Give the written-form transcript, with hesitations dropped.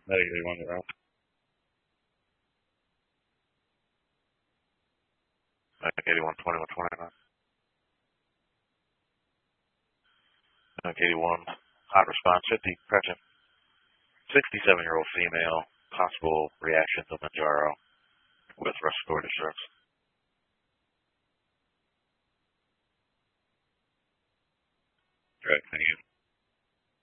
Medic 81, you're out. Medic 81, 2129. Medic 81, hot response 50, correction. 67-year-old female, possible reaction to Mounjaro with respiratory distress.